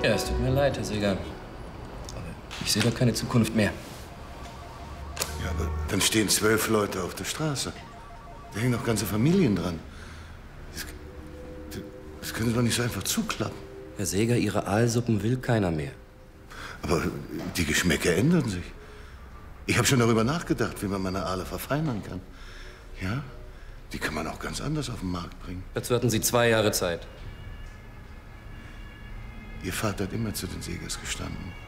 Ja, es tut mir leid, Herr Seeger. Aber ich sehe da keine Zukunft mehr. Ja, aber dann stehen 12 Leute auf der Straße. Da hängen noch ganze Familien dran. Das können Sie doch nicht so einfach zuklappen. Herr Seeger, Ihre Aalsuppen will keiner mehr. Aber die Geschmäcker ändern sich. Ich habe schon darüber nachgedacht, wie man meine Aale verfeinern kann. Ja, die kann man auch ganz anders auf den Markt bringen. Dazu hatten Sie 2 Jahre Zeit. Ihr Vater hat immer zu den Seegers gestanden.